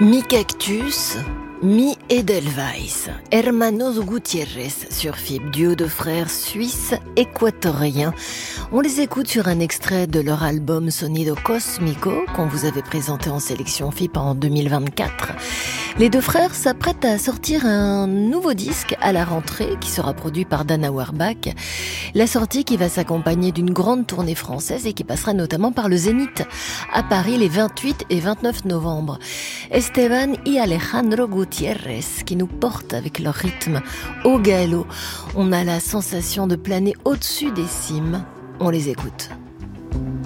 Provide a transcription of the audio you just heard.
Mi Cactus, mi Edelweiss, Hermanos Gutiérrez sur FIP, duo de frères suisses équatoriens. On les écoute sur un extrait de leur album Sonido Cósmico qu'on vous avait présenté en sélection FIP en 2024. Les deux frères s'apprêtent à sortir un nouveau disque à la rentrée qui sera produit par Dan Auerbach. La sortie qui va s'accompagner d'une grande tournée française et qui passera notamment par le Zénith à Paris les 28 et 29 novembre. Esteban y Alejandro Gutiérrez qui nous portent avec leur rythme au galop. On a la sensation de planer au-dessus des cimes. On les écoute.